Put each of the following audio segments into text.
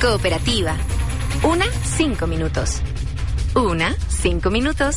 Cooperativa. 5 minutos. 5 minutos.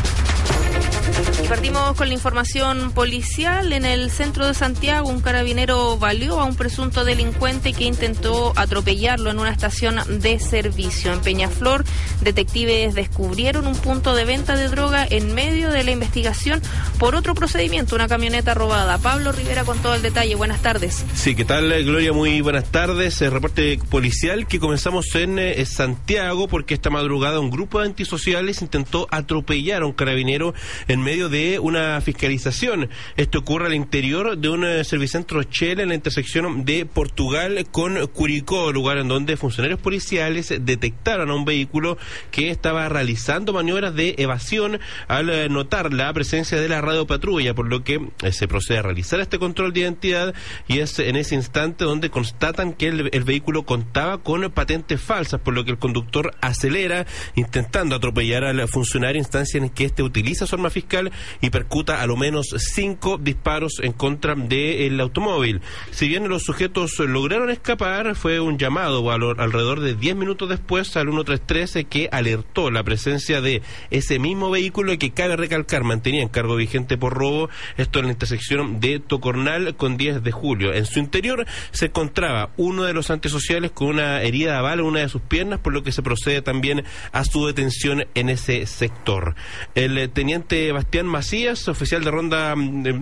Y partimos con la información policial. En el centro de Santiago, un carabinero baleó a un presunto delincuente que intentó atropellarlo en una estación de servicio. En Peñaflor, detectives descubrieron un punto de venta de droga en medio de la investigación por otro procedimiento, una camioneta robada. Pablo Rivera con todo el detalle. Buenas tardes. Sí, ¿qué tal, Gloria? Muy buenas tardes. Reporte policial que comenzamos en Santiago, porque esta madrugada un grupo de antisociales intentó atropellar a un carabinero en medio de una fiscalización. Esto ocurre al interior de un servicentro Shell en la intersección de Portugal con Curicó, lugar en donde funcionarios policiales detectaron a un vehículo que estaba realizando maniobras de evasión al notar la presencia de la radiopatrulla, por lo que se procede a realizar este control de identidad, y es en ese instante donde constatan que el vehículo contaba con patentes falsas, por lo que el conductor acelera intentando atropellar al funcionario, instancia en que este utiliza su arma fiscal y percuta a lo menos 5 disparos en contra del automóvil. Si bien los sujetos lograron escapar, fue un llamado alrededor de 10 minutos después al 133 que alertó la presencia de ese mismo vehículo, que cabe recalcar mantenía encargo vigente por robo, esto en la intersección de Tocornal con 10 de julio. En su interior se encontraba uno de los antisociales con una herida de bala en una de sus piernas, por lo que se procede también a su detención en ese sector. El teniente Bastián Macías, oficial de ronda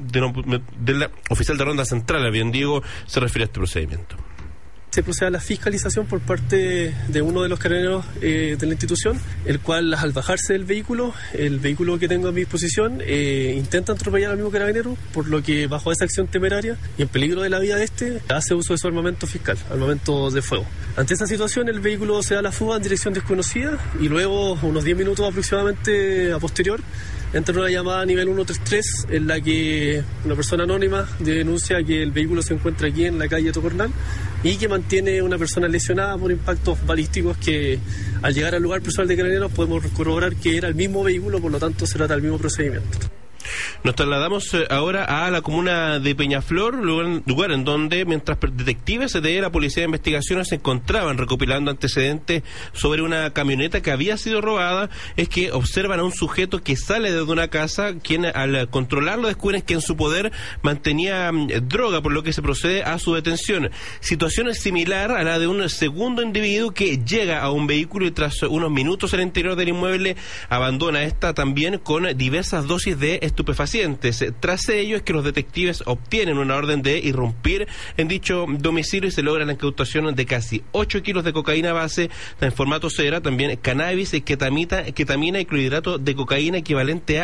oficial de ronda central, bien digo, se refiere a este procedimiento. Se procede a la fiscalización por parte de uno de los carabineros de la institución, el cual, al bajarse del vehículo, el vehículo que tengo a mi disposición, intenta atropellar al mismo carabinero, por lo que bajo esa acción temeraria y en peligro de la vida de este, hace uso de su armamento fiscal, armamento de fuego. Ante esa situación, el vehículo se da la fuga en dirección desconocida y luego, unos 10 minutos aproximadamente a posterior, entra una llamada a nivel 133 en la que una persona anónima denuncia que el vehículo se encuentra aquí en la calle Tocornal y que mantiene una persona lesionada por impactos balísticos, que al llegar al lugar personal de carabineros podemos corroborar que era el mismo vehículo, por lo tanto se trata del mismo procedimiento. Nos trasladamos ahora a la comuna de Peñaflor, lugar en donde, mientras detectives de la Policía de Investigaciones se encontraban recopilando antecedentes sobre una camioneta que había sido robada, es que observan a un sujeto que sale desde una casa, quien al controlarlo descubren que en su poder mantenía droga, por lo que se procede a su detención. Situación similar a la de un segundo individuo que llega a un vehículo y tras unos minutos al interior del inmueble abandona esta también con diversas dosis de estupefacientes. Tras ello es que los detectives obtienen una orden de irrumpir en dicho domicilio y se logra la incautación de casi 8 kilos de cocaína base en formato cera, también cannabis, ketamina y clorhidrato de cocaína equivalente a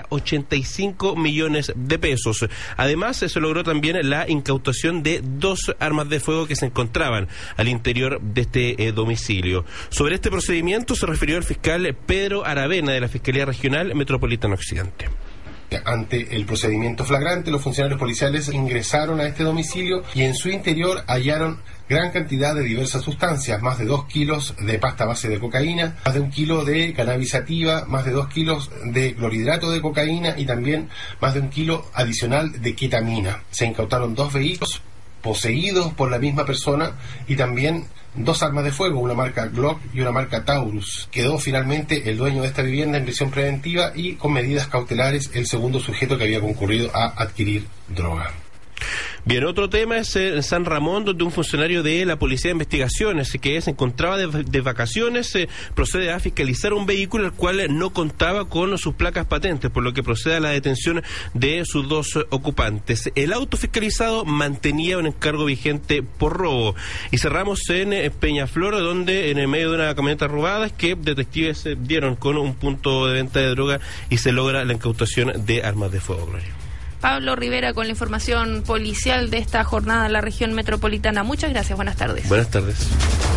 85 millones de pesos. Además, se logró también la incautación de 2 armas de fuego que se encontraban al interior de este domicilio. Sobre este procedimiento se refirió el fiscal Pedro Aravena de la Fiscalía Regional Metropolitana Occidente. Ante el procedimiento flagrante, los funcionarios policiales ingresaron a este domicilio y en su interior hallaron gran cantidad de diversas sustancias, más de 2 kilos de pasta base de cocaína, más de 1 kilo de cannabis sativa, más de 2 kilos de clorhidrato de cocaína y también más de 1 kilo adicional de ketamina. Se incautaron 2 vehículos poseídos por la misma persona y también 2 armas de fuego, una marca Glock y una marca Taurus. Quedó finalmente el dueño de esta vivienda en prisión preventiva y con medidas cautelares el segundo sujeto que había concurrido a adquirir droga. Bien, otro tema es en San Ramón, donde un funcionario de la Policía de Investigaciones que se encontraba de vacaciones procede a fiscalizar un vehículo el cual no contaba con sus placas patentes, por lo que procede a la detención de sus 2 ocupantes. El auto fiscalizado mantenía un encargo vigente por robo. Y cerramos en Peñaflor, donde en el medio de una camioneta robada es que detectives dieron con un punto de venta de droga y se logra la incautación de armas de fuego. Gloria. Pablo Rivera con la información policial de esta jornada en la región metropolitana. Muchas gracias, buenas tardes. Buenas tardes.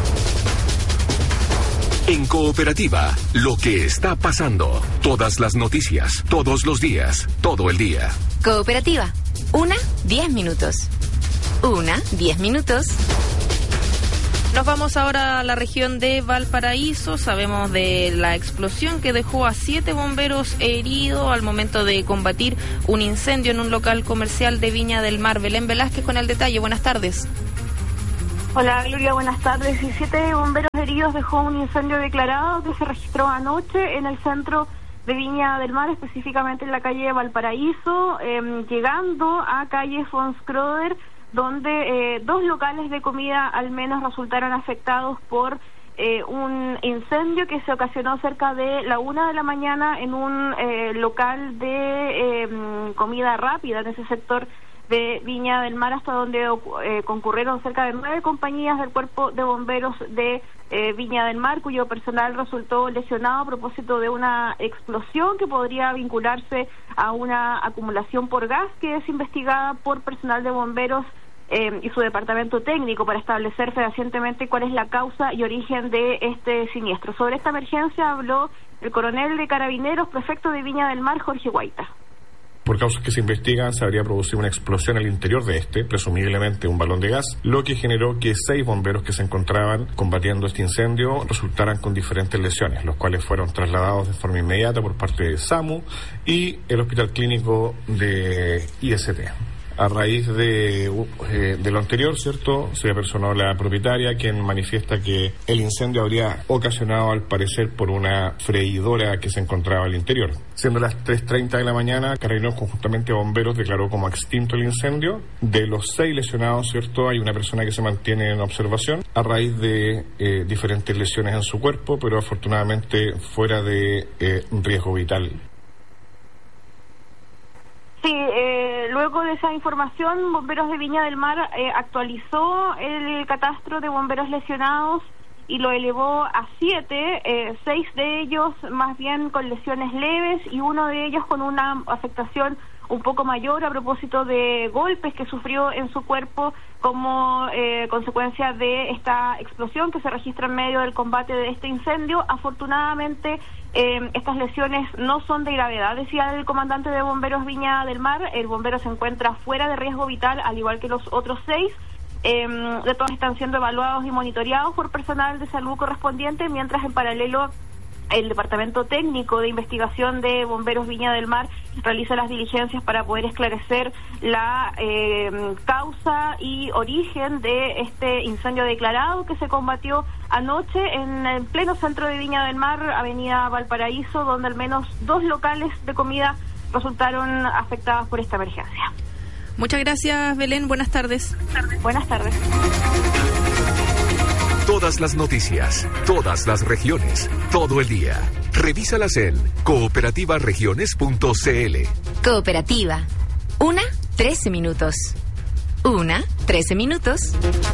En Cooperativa, lo que está pasando. Todas las noticias, todos los días, todo el día. Cooperativa. 10 minutos. 10 minutos. Nos vamos ahora a la región de Valparaíso. Sabemos de la explosión que dejó a 7 bomberos heridos al momento de combatir un incendio en un local comercial de Viña del Mar. Belén Velázquez con el detalle. Buenas tardes. Hola, Gloria, buenas tardes. 7 bomberos heridos heridos dejó un incendio declarado que se registró anoche en el centro de Viña del Mar, específicamente en la calle Valparaíso, llegando a calle Fons Kroder, donde 2 locales de comida al menos resultaron afectados por un incendio que se ocasionó cerca de la 1 de la mañana en un local de comida rápida en ese sector de Viña del Mar, hasta donde concurrieron cerca de 9 compañías del Cuerpo de Bomberos de Viña del Mar, cuyo personal resultó lesionado a propósito de una explosión que podría vincularse a una acumulación por gas, que es investigada por personal de bomberos y su departamento técnico para establecer fehacientemente cuál es la causa y origen de este siniestro. Sobre esta emergencia habló el coronel de Carabineros, prefecto de Viña del Mar, Jorge Guaita. Por causas que se investigan, se habría producido una explosión al interior de presumiblemente un balón de gas, lo que generó que 6 bomberos que se encontraban combatiendo este incendio resultaran con diferentes lesiones, los cuales fueron trasladados de forma inmediata por parte de SAMU y el Hospital Clínico de IST. A raíz de lo anterior, ¿cierto?, se apersonó la propietaria, quien manifiesta que el incendio habría ocasionado, al parecer, por una freidora que se encontraba al interior. Siendo las 3:30 de la mañana, Carabineros, conjuntamente a bomberos, declaró como extinto el incendio. De los 6 lesionados, ¿cierto?, hay una persona que se mantiene en observación a raíz de diferentes lesiones en su cuerpo, pero afortunadamente fuera de riesgo vital. Sí, luego de esa información, Bomberos de Viña del Mar actualizó el catastro de bomberos lesionados y lo elevó a 7, 6 de ellos más bien con lesiones leves y uno de ellos con una afectación un poco mayor a propósito de golpes que sufrió en su cuerpo como consecuencia de esta explosión que se registra en medio del combate de este incendio. Afortunadamente, estas lesiones no son de gravedad, decía el comandante de Bomberos Viña del Mar. El bombero se encuentra fuera de riesgo vital, al igual que los otros 6. De todos están siendo evaluados y monitoreados por personal de salud correspondiente, mientras en paralelo el Departamento Técnico de Investigación de Bomberos Viña del Mar realiza las diligencias para poder esclarecer la causa y origen de este incendio declarado que se combatió anoche en el pleno centro de Viña del Mar, avenida Valparaíso, donde al menos 2 locales de comida resultaron afectados por esta emergencia. Muchas gracias, Belén. Buenas tardes. Buenas tardes. Todas las noticias, todas las regiones, todo el día. Revísalas en cooperativaregiones.cl. Cooperativa. 1, 13 minutos. 1, 13 minutos.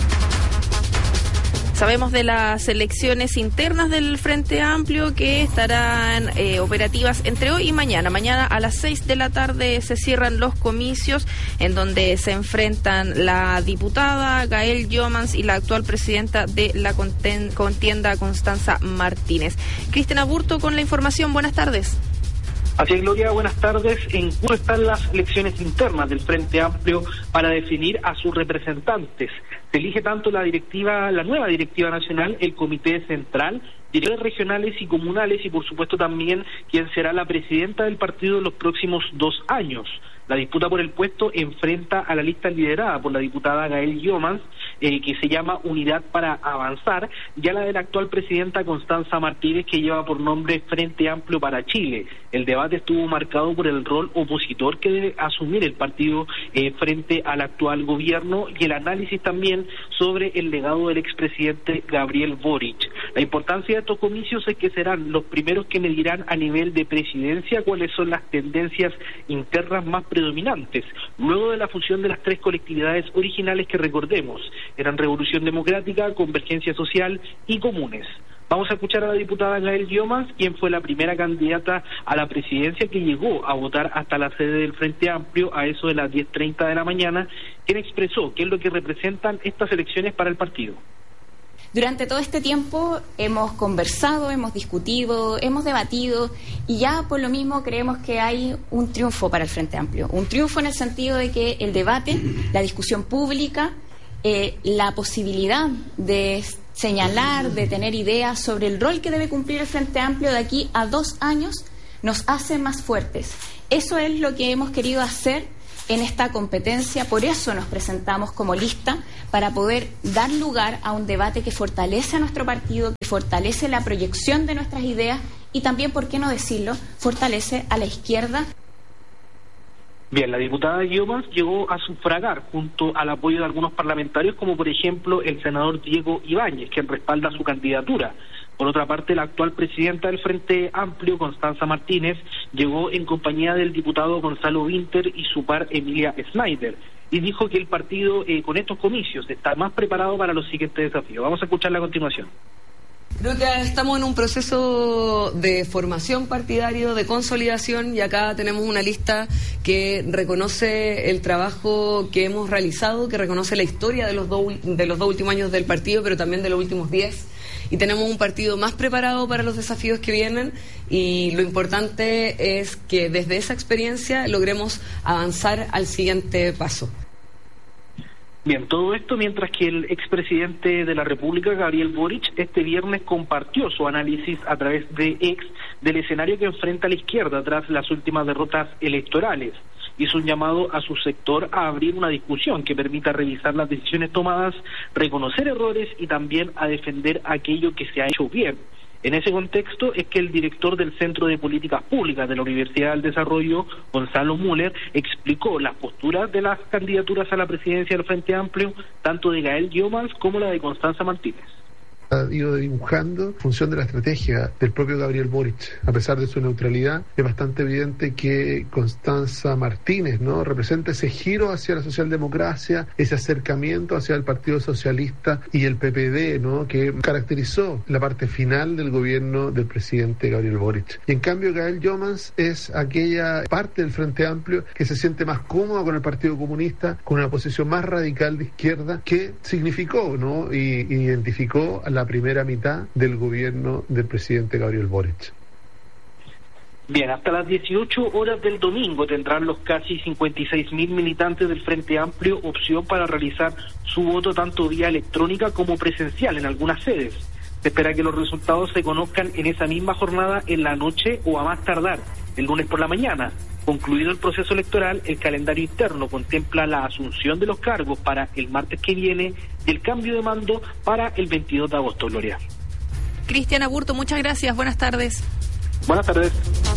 Sabemos de las elecciones internas del Frente Amplio que estarán operativas entre hoy y mañana. Mañana a las 6 de la tarde se cierran los comicios en donde se enfrentan la diputada Gael Jomans y la actual presidenta de la contienda, Constanza Martínez. Cristian Aburto con la información. Buenas tardes. Así es, Gloria, buenas tardes. En curso están las elecciones internas del Frente Amplio para definir a sus representantes. Se elige tanto la nueva directiva nacional, el Comité Central, directores regionales y comunales y por supuesto también quien será la presidenta del partido en los próximos 2 años. La disputa por el puesto enfrenta a la lista liderada por la diputada Gael Jomans, que se llama Unidad para Avanzar, y a la de la actual presidenta Constanza Martínez, que lleva por nombre Frente Amplio para Chile. El debate estuvo marcado por el rol opositor que debe asumir el partido frente al actual gobierno y el análisis también sobre el legado del expresidente Gabriel Boric. La importancia de estos comicios es que serán los primeros que medirán a nivel de presidencia cuáles son las tendencias internas más predominantes, luego de la fusión de las 3 colectividades originales que recordemos, eran Revolución Democrática, Convergencia Social y Comunes. Vamos a escuchar a la diputada Gael Jomans, quien fue la primera candidata a la presidencia que llegó a votar hasta la sede del Frente Amplio a eso de las 10:30 de la mañana, quien expresó qué es lo que representan estas elecciones para el partido. Durante todo este tiempo hemos conversado, hemos discutido, hemos debatido y ya por lo mismo creemos que hay un triunfo para el Frente Amplio. Un triunfo en el sentido de que el debate, la discusión pública, la posibilidad de señalar, de tener ideas sobre el rol que debe cumplir el Frente Amplio de aquí a 2 años nos hace más fuertes. Eso es lo que hemos querido hacer en esta competencia. Por eso nos presentamos como lista, para poder dar lugar a un debate que fortalece a nuestro partido, que fortalece la proyección de nuestras ideas y también, ¿por qué no decirlo?, fortalece a la izquierda. Bien, la diputada Guiomans llegó a sufragar junto al apoyo de algunos parlamentarios, como por ejemplo el senador Diego Ibáñez, quien respalda su candidatura. Por otra parte, la actual presidenta del Frente Amplio, Constanza Martínez, llegó en compañía del diputado Gonzalo Winter y su par Emilia Schneider, y dijo que el partido con estos comicios está más preparado para los siguientes desafíos. Vamos a escucharla a continuación. Creo que estamos en un proceso de formación partidario, de consolidación, y acá tenemos una lista que reconoce el trabajo que hemos realizado, que reconoce la historia de los dos últimos años del partido, pero también de los últimos 10. Y tenemos un partido más preparado para los desafíos que vienen, y lo importante es que desde esa experiencia logremos avanzar al siguiente paso. Bien, todo esto mientras que el expresidente de la República, Gabriel Boric, este viernes compartió su análisis a través de X del escenario que enfrenta la izquierda tras las últimas derrotas electorales. Hizo un llamado a su sector a abrir una discusión que permita revisar las decisiones tomadas, reconocer errores y también a defender aquello que se ha hecho bien. En ese contexto es que el director del Centro de Políticas Públicas de la Universidad del Desarrollo, Gonzalo Müller, explicó las posturas de las candidaturas a la presidencia del Frente Amplio, tanto de Gael Guiomans como la de Constanza Martínez. Ha ido dibujando en función de la estrategia del propio Gabriel Boric. A pesar de su neutralidad, es bastante evidente que Constanza Martínez, ¿no?, representa ese giro hacia la socialdemocracia, ese acercamiento hacia el Partido Socialista y el PPD, ¿no?, que caracterizó la parte final del gobierno del presidente Gabriel Boric. Y en cambio, Gael Guiomans es aquella parte del Frente Amplio que se siente más cómoda con el Partido Comunista, con una posición más radical de izquierda, que significó, ¿no?, y identificó a la primera mitad del gobierno del presidente Gabriel Boric. Bien, hasta las 18 horas del domingo tendrán los casi 56.000 militantes del Frente Amplio opción para realizar su voto tanto vía electrónica como presencial en algunas sedes. Se espera que los resultados se conozcan en esa misma jornada en la noche o a más tardar el lunes por la mañana. Concluido el proceso electoral, el calendario interno contempla la asunción de los cargos para el martes que viene y el cambio de mando para el 22 de agosto, Gloria. Cristian Aburto, muchas gracias. Buenas tardes. Buenas tardes.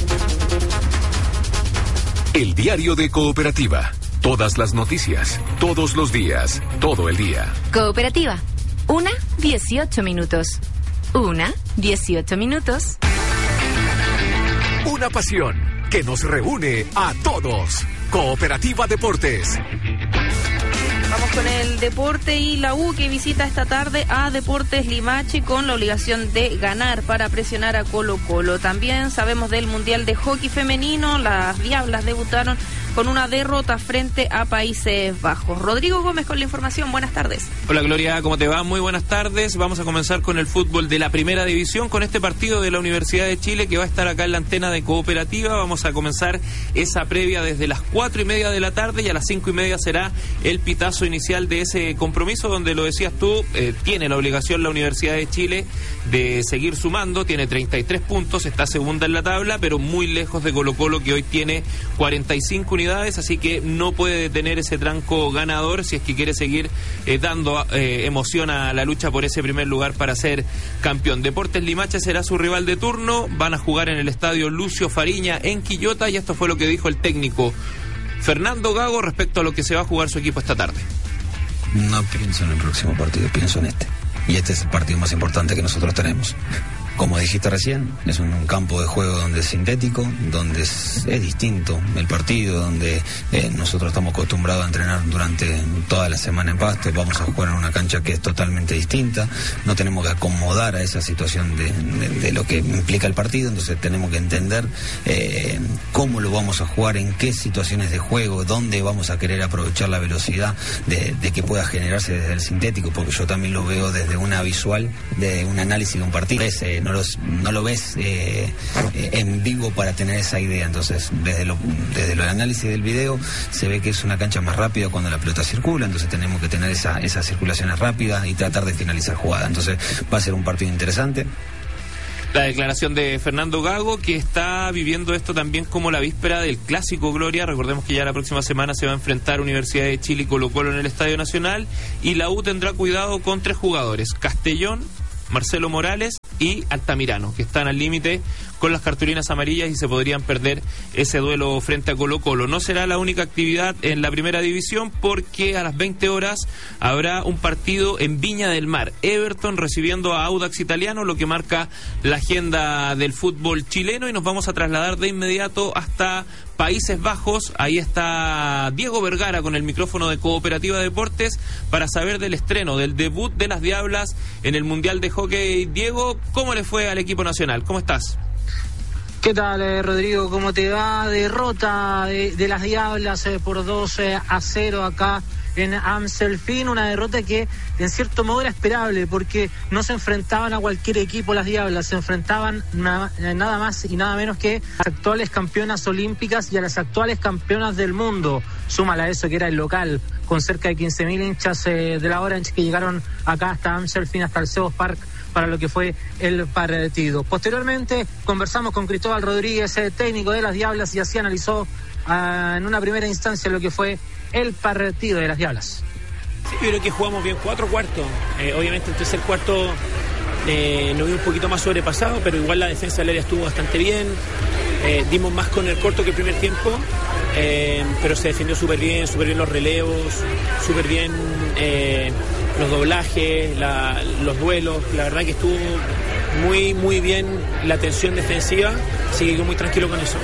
El diario de Cooperativa. Todas las noticias, todos los días, todo el día. Cooperativa. 1:18 minutos. 1:18 minutos. Una pasión que nos reúne a todos. Cooperativa Deportes. Vamos con el deporte y la U, que visita esta tarde a Deportes Limache con la obligación de ganar para presionar a Colo-Colo. También sabemos del Mundial de Hockey Femenino. Las Diablas debutaron con una derrota frente a Países Bajos. Rodrigo Gómez con la información. Buenas tardes. Hola Gloria, ¿cómo te va? Muy buenas tardes. Vamos a comenzar con el fútbol de la Primera División, con este partido de la Universidad de Chile que va a estar acá en la antena de Cooperativa. Vamos a comenzar esa previa desde las 4:30 de la tarde, y a las 5:30 será el pitazo inicial de ese compromiso, donde, lo decías tú, tiene la obligación la Universidad de Chile de seguir sumando. Tiene 33 puntos, está segunda en la tabla, pero muy lejos de Colo-Colo, que hoy tiene 45 unidades, así que no puede detener ese tranco ganador si es que quiere seguir dando emoción a la lucha por ese primer lugar para ser campeón. Deportes Limache será su rival de turno. Van a jugar en el estadio Lucio Fariña en Quillota, y esto fue lo que dijo el técnico Fernando Gago respecto a lo que se va a jugar su equipo esta tarde. No pienso en el próximo partido, pienso en este. Y este es el partido más importante que nosotros tenemos. Como dijiste recién, es un campo de juego donde es sintético, donde es distinto el partido, donde nosotros estamos acostumbrados a entrenar durante toda la semana en Pasto. Vamos a jugar en una cancha que es totalmente distinta, no tenemos que acomodar a esa situación de lo que implica el partido, entonces tenemos que entender cómo lo vamos a jugar, en qué situaciones de juego, dónde vamos a querer aprovechar la velocidad de que pueda generarse desde el sintético, porque yo también lo veo desde una visual, de un análisis de un partido. No lo ves en vivo para tener esa idea. Entonces, desde el análisis del video se ve que es una cancha más rápida cuando la pelota circula, entonces tenemos que tener esas circulaciones rápidas y tratar de finalizar jugada. Entonces va a ser un partido interesante. La declaración de Fernando Gago, que está viviendo esto también como la víspera del Clásico Gloria. Recordemos que ya la próxima semana se va a enfrentar Universidad de Chile y Colo-Colo en el Estadio Nacional, y la U tendrá cuidado con 3 jugadores: Castellón, Marcelo Morales y Altamirano, que están al límite con las cartulinas amarillas y se podrían perder ese duelo frente a Colo-Colo. No será la única actividad en la primera división, porque a las 20 horas habrá un partido en Viña del Mar. Everton recibiendo a Audax Italiano, lo que marca la agenda del fútbol chileno, y nos vamos a trasladar de inmediato hasta Países Bajos. Ahí está Diego Vergara con el micrófono de Cooperativa Deportes para saber del estreno, del debut de las Diablas en el Mundial de Hockey. Diego, ¿cómo le fue al equipo nacional? ¿Cómo estás? ¿Qué tal, Rodrigo? ¿Cómo te va? Derrota de las Diablas por 2-0 acá en Amstelveen, una derrota que en cierto modo era esperable, porque no se enfrentaban a cualquier equipo las Diablas, se enfrentaban nada más y nada menos que a las actuales campeonas olímpicas y a las actuales campeonas del mundo. Súmala a eso que era el local, con cerca de 15.000 hinchas de la Orange que llegaron acá hasta Amstelveen, hasta el Sebos Park, para lo que fue el partido. Posteriormente conversamos con Cristóbal Rodríguez, técnico de las Diablas, y así analizó en una primera instancia lo que fue el partido de las Diablas. Sí, yo creo que jugamos bien 4 cuartos. Obviamente el tercer cuarto nos vimos un poquito más sobrepasado, pero igual la defensa del área estuvo bastante bien. Dimos más con el corto que el primer tiempo, pero se defendió súper bien los relevos, súper bien los doblajes, los duelos. La verdad que estuvo muy bien la tensión defensiva, así que muy tranquilo con eso.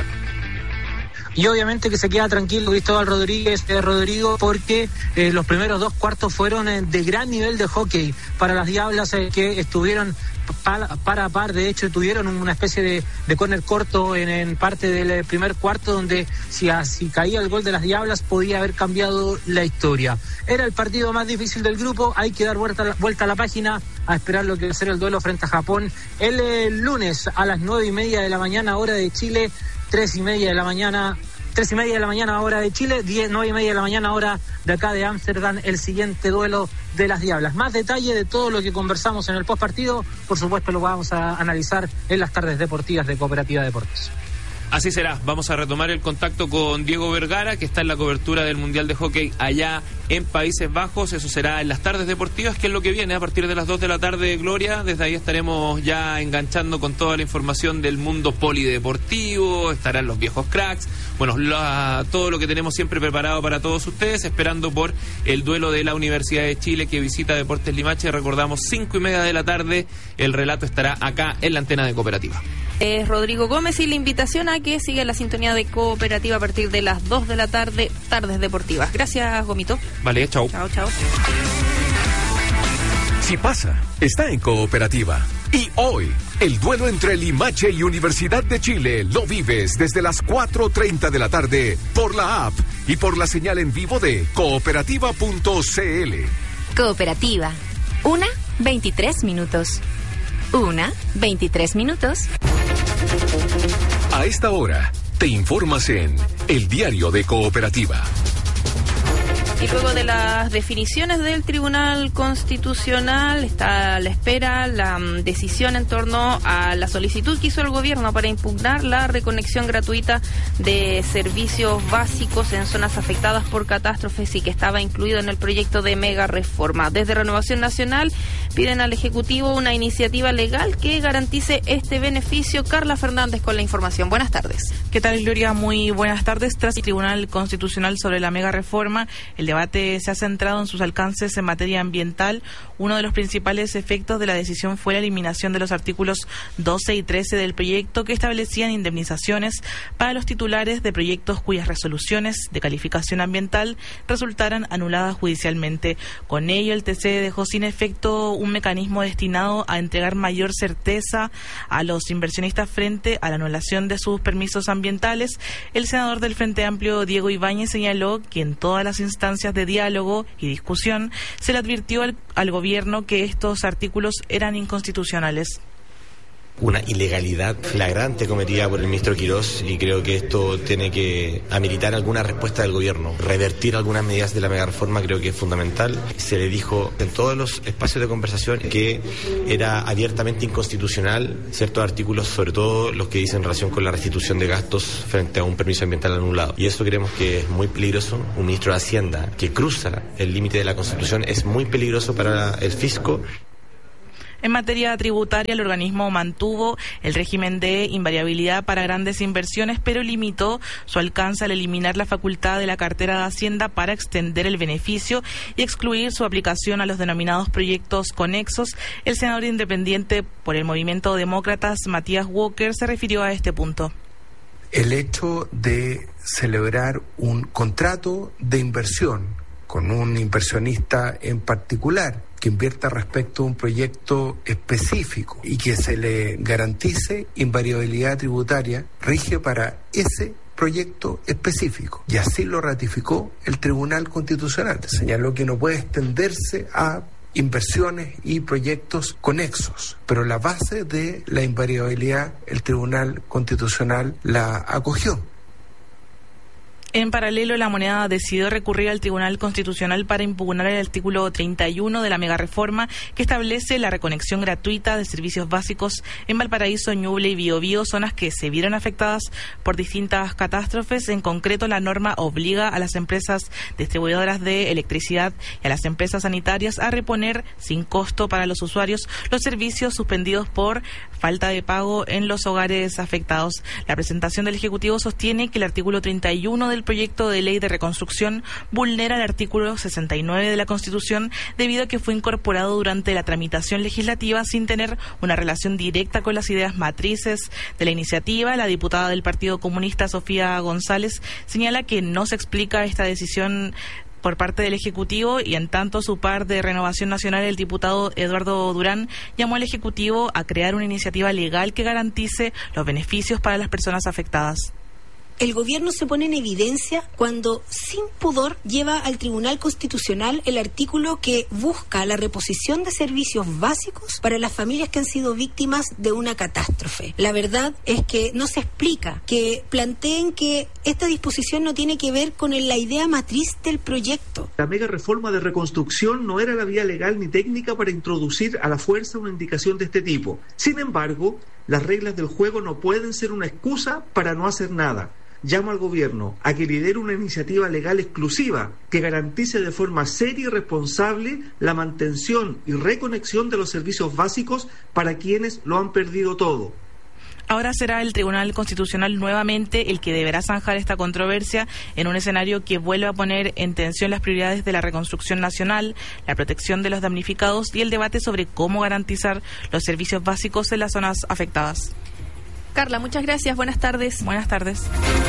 Y obviamente que se queda tranquilo Cristóbal Rodríguez, Rodrigo, porque los primeros 2 cuartos fueron de gran nivel de hockey para las Diablas, que estuvieron par a par. De hecho, tuvieron una especie de córner corto en parte del primer cuarto, donde si caía el gol de las Diablas podía haber cambiado la historia. Era el partido más difícil del grupo. Hay que dar vuelta a la página, a esperar lo que va a ser el duelo frente a Japón el lunes a las 9:30 de la mañana, hora de Chile, 3:30 de la mañana hora de Chile, 9:30 de la mañana hora de acá de Ámsterdam, el siguiente duelo de las Diablas. Más detalle de todo lo que conversamos en el postpartido, por supuesto lo vamos a analizar en las tardes deportivas de Cooperativa Deportes. Así será. Vamos a retomar el contacto con Diego Vergara, que está en la cobertura del Mundial de Hockey allá en Países Bajos. Eso será en las tardes deportivas, que es lo que viene a partir de las 2 de la tarde, Gloria. Desde ahí estaremos ya enganchando con toda la información del mundo polideportivo. Estarán los viejos cracks. Bueno, todo lo que tenemos siempre preparado para todos ustedes, esperando por el duelo de la Universidad de Chile que visita Deportes Limache. Recordamos, 5:30 de la tarde. El relato estará acá en la antena de Cooperativa. Es Rodrigo Gómez, y la invitación a que siga la sintonía de Cooperativa a partir de las 2 de la tarde, tardes deportivas. Gracias, Gomito. Vale, chao. Chao. Si pasa, está en Cooperativa. Y hoy, el duelo entre Limache y Universidad de Chile lo vives desde las 4:30 de la tarde por la app y por la señal en vivo de cooperativa.cl. Cooperativa. 1:23 minutos. 1:23 minutos. A esta hora, te informas en El Diario de Cooperativa. Y luego de las definiciones del Tribunal Constitucional, está a la espera la decisión en torno a la solicitud que hizo el gobierno para impugnar la reconexión gratuita de servicios básicos en zonas afectadas por catástrofes y que estaba incluido en el proyecto de mega reforma. Desde Renovación Nacional piden al Ejecutivo una iniciativa legal que garantice este beneficio. Carla Fernández con la información. Buenas tardes. ¿Qué tal, Gloria? Muy buenas tardes. Tras el Tribunal Constitucional sobre la mega reforma, el debate se ha centrado en sus alcances en materia ambiental. Uno de los principales efectos de la decisión fue la eliminación de los artículos 12 y 13 del proyecto, que establecían indemnizaciones para los titulares de proyectos cuyas resoluciones de calificación ambiental resultaran anuladas judicialmente. Con ello, el TC dejó sin efecto un mecanismo destinado a entregar mayor certeza a los inversionistas frente a la anulación de sus permisos ambientales. El senador del Frente Amplio, Diego Ibáñez, señaló que en todas las instancias de diálogo y discusión se le advirtió al gobierno que estos artículos eran inconstitucionales. una ilegalidad flagrante cometida por el ministro Quirós, y creo que esto tiene que ameritar alguna respuesta del gobierno. Revertir algunas medidas de la megareforma creo que es fundamental. Se le dijo en todos los espacios de conversación que era abiertamente inconstitucional ciertos artículos, sobre todo los que dicen en relación con la restitución de gastos frente a un permiso ambiental anulado. Y eso creemos que es muy peligroso. Un ministro de Hacienda que cruza el límite de la Constitución es muy peligroso para el fisco. En materia tributaria, el organismo mantuvo el régimen de invariabilidad para grandes inversiones, pero limitó su alcance al eliminar la facultad de la cartera de Hacienda para extender el beneficio y excluir su aplicación a los denominados proyectos conexos. El senador independiente por el Movimiento Demócratas, Matías Walker, se refirió a este punto. El hecho de celebrar un contrato de inversión con un inversionista en particular que invierta respecto a un proyecto específico y que se le garantice invariabilidad tributaria, rige para ese proyecto específico. Y así lo ratificó el Tribunal Constitucional. Señaló que no puede extenderse a inversiones y proyectos conexos, pero la base de la invariabilidad el Tribunal Constitucional la acogió. En paralelo, La Moneda decidió recurrir al Tribunal Constitucional para impugnar el artículo 31 de la megareforma que establece la reconexión gratuita de servicios básicos en Valparaíso, Ñuble y Biobío, zonas que se vieron afectadas por distintas catástrofes. En concreto, la norma obliga a las empresas distribuidoras de electricidad y a las empresas sanitarias a reponer sin costo para los usuarios los servicios suspendidos por falta de pago en los hogares afectados. La presentación del Ejecutivo sostiene que el artículo 31 del proyecto de ley de reconstrucción vulnera el artículo 69 de la Constitución debido a que fue incorporado durante la tramitación legislativa sin tener una relación directa con las ideas matrices de la iniciativa. La diputada del Partido Comunista, Sofía González, señala que no se explica esta decisión por parte del Ejecutivo, y en tanto su par de Renovación Nacional, el diputado Eduardo Durán, llamó al Ejecutivo a crear una iniciativa legal que garantice los beneficios para las personas afectadas. El gobierno se pone en evidencia cuando, sin pudor, lleva al Tribunal Constitucional el artículo que busca la reposición de servicios básicos para las familias que han sido víctimas de una catástrofe. La verdad es que no se explica que planteen que esta disposición no tiene que ver con la idea matriz del proyecto. La mega reforma de reconstrucción no era la vía legal ni técnica para introducir a la fuerza una indicación de este tipo. Sin embargo, las reglas del juego no pueden ser una excusa para no hacer nada. Llamo al gobierno a que lidere una iniciativa legal exclusiva que garantice de forma seria y responsable la mantención y reconexión de los servicios básicos para quienes lo han perdido todo. Ahora será el Tribunal Constitucional nuevamente el que deberá zanjar esta controversia en un escenario que vuelve a poner en tensión las prioridades de la reconstrucción nacional, la protección de los damnificados y el debate sobre cómo garantizar los servicios básicos en las zonas afectadas. Carla, muchas gracias. Buenas tardes. Buenas tardes.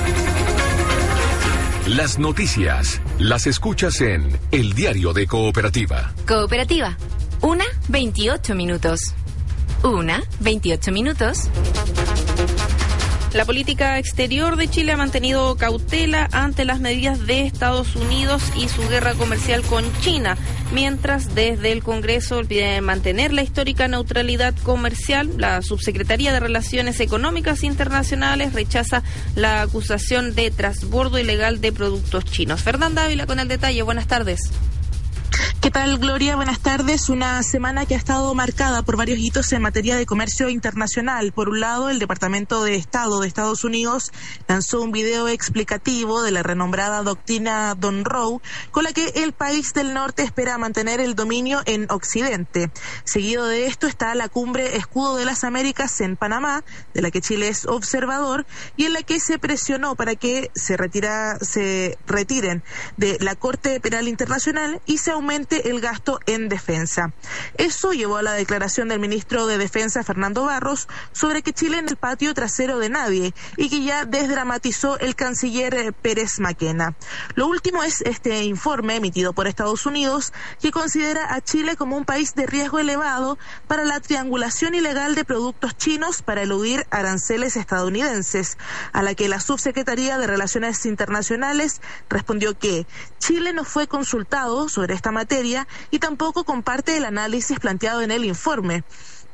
Las noticias las escuchas en El Diario de Cooperativa. Cooperativa. 1:28 minutos. 1:28 minutos. La política exterior de Chile ha mantenido cautela ante las medidas de Estados Unidos y su guerra comercial con China, mientras desde el Congreso piden mantener la histórica neutralidad comercial. La Subsecretaría de Relaciones Económicas Internacionales rechaza la acusación de transbordo ilegal de productos chinos. Fernanda Ávila con el detalle. Buenas tardes. ¿Qué tal, Gloria? Buenas tardes. Una semana que ha estado marcada por varios hitos en materia de comercio internacional. Por un lado, el Departamento de Estado de Estados Unidos lanzó un video explicativo de la renombrada doctrina Monroe, con la que el país del norte espera mantener el dominio en Occidente. Seguido de esto está la cumbre Escudo de las Américas en Panamá, de la que Chile es observador, y en la que se presionó para que se retiren de la Corte Penal Internacional y se aumente el gasto en defensa. Eso llevó a la declaración del ministro de Defensa, Fernando Barros, sobre que Chile es el patio trasero de nadie y que ya desdramatizó el canciller Pérez Maquena. Lo último es este informe emitido por Estados Unidos que considera a Chile como un país de riesgo elevado para la triangulación ilegal de productos chinos para eludir aranceles estadounidenses, a la que la Subsecretaría de Relaciones Internacionales respondió que Chile no fue consultado sobre esta materia y tampoco comparte el análisis planteado en el informe.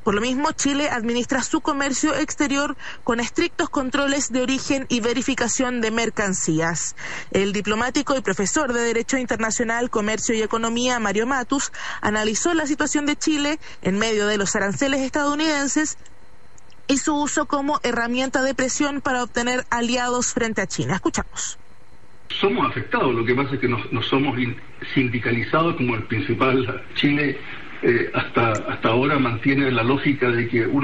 Por lo mismo, Chile administra su comercio exterior con estrictos controles de origen y verificación de mercancías. El diplomático y profesor de Derecho Internacional, Comercio y Economía, Mario Matus, analizó la situación de Chile en medio de los aranceles estadounidenses y su uso como herramienta de presión para obtener aliados frente a China. Escuchamos. Somos afectados, lo que pasa es que no somos sindicalizados como el principal. Chile hasta ahora mantiene la lógica de que